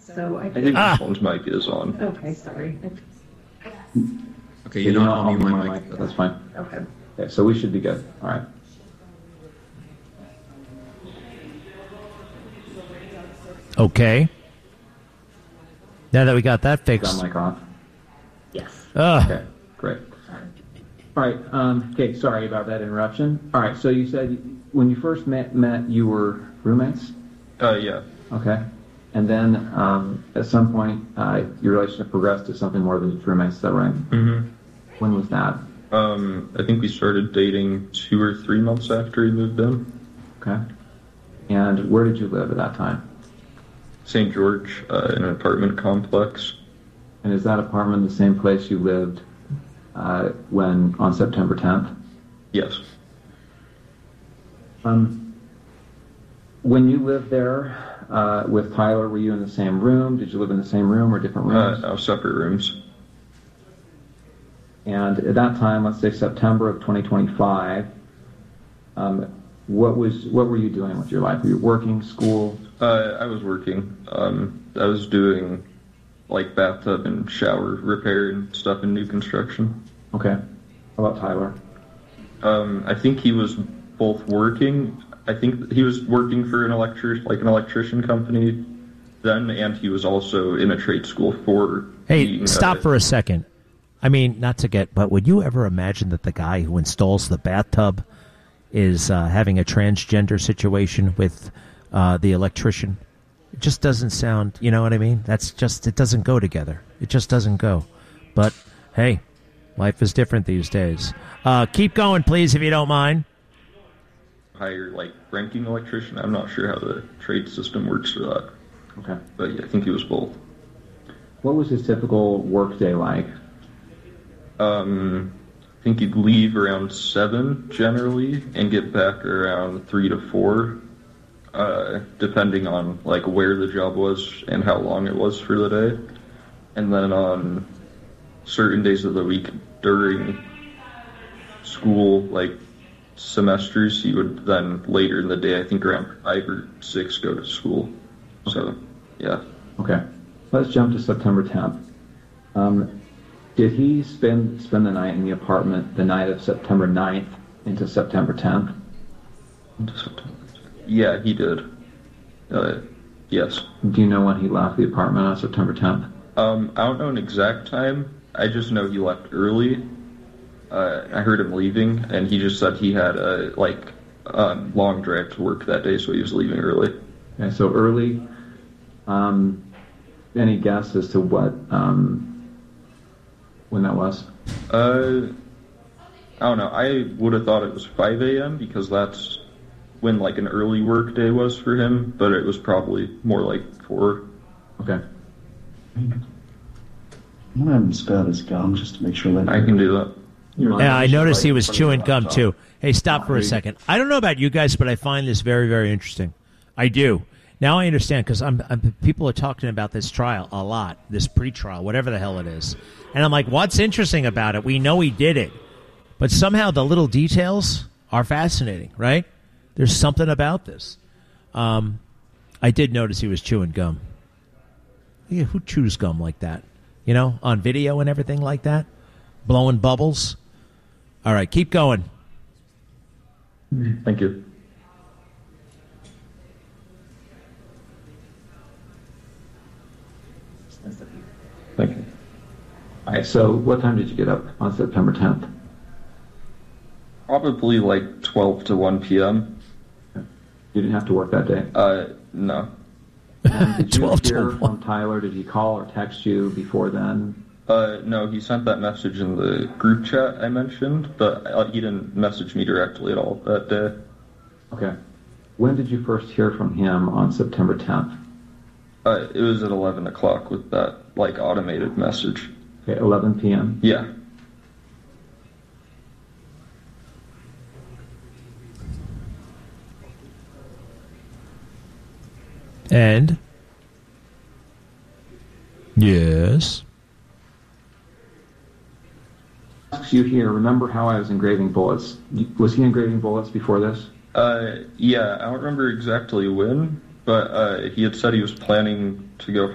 So I think this one's mic is on. Okay, sorry. Okay, you don't own my mic. That's fine. Okay. Okay, so we should be good. All right. Okay. Now that we got that fixed. Is that mic off? Yes. Okay, great. All right. Okay, sorry about that interruption. All right, so you said when you first met you were roommates? Yeah. Okay. And then at some point, your relationship progressed to something more than just roommates, is that right? Mm-hmm. When was that? I think we started dating 2 or 3 months after he moved in. Okay. And where did you live at that time? St. George, in an apartment complex. And is that apartment the same place you lived when on September 10th? Yes. When you lived there with Tyler, were you in the same room? Did you live in the same room or different rooms? No, separate rooms. And at that time, let's say September of 2025, what were you doing with your life? Were you working, school? I was working. I was doing like bathtub and shower repair and stuff in new construction. Okay. How about Tyler? I think he was both working. I think he was working for an electrician company then, and he was also in a trade school for. Hey, stop for a second. I mean, not to get, but would you ever imagine that the guy who installs the bathtub is having a transgender situation with the electrician? It just doesn't sound, you know what I mean? That's just, it doesn't go together. It just doesn't go. But, hey, life is different these days. Keep going, please, if you don't mind. Hire, ranking electrician. I'm not sure how the trade system works for that. Okay. But yeah, I think he was both. What was his typical work day like? I think he'd leave around 7 generally and get back around 3 to 4, depending on where the job was and how long it was for the day. And then on certain days of the week during school, semesters, he would then later in the day, I think around 5 or 6, go to school. Okay. So, yeah. Okay. Let's jump to September 10th. Did he spend the night in the apartment the night of September 9th into September 10th? Yeah, he did. Yes. Do you know when he left the apartment on September 10th? I don't know an exact time. I just know he left early. I heard him leaving, and he just said he had a long drive to work that day, so he was leaving early. Okay, so early. Any guess as to what when that was? I don't know. I would have thought it was 5 a.m. because that's when an early work day was for him, but it was probably more like 4. Okay. I'm gonna have him spit out his gum just to make sure that I can do that. Yeah, I noticed he was chewing gum too. Hey, stop for a second. I don't know about you guys, but I find this very, very interesting. I do. Now I understand because people are talking about this trial a lot, this pre-trial, whatever the hell it is. And I'm like, what's interesting about it? We know he did it. But somehow the little details are fascinating, right? There's something about this. I did notice he was chewing gum. Yeah, who chews gum like that? You know, on video and everything like that? Blowing bubbles? All right, keep going. Thank you. Thank you. All right, so what time did you get up on September 10th? Probably 12 to 1 p.m. You didn't have to work that day? No. Did you 12 to hear 1. from Tyler? Did he call or text you before then? No, he sent that message in the group chat I mentioned, but he didn't message me directly at all that day. Okay. When did you first hear from him on September 10th? It was at 11 o'clock with that, automated message. Okay, 11 p.m.? Yeah. And? Yes. You here, remember how I was engraving bullets? Was he engraving bullets before this? Yeah, I don't remember exactly when, but he had said he was planning to go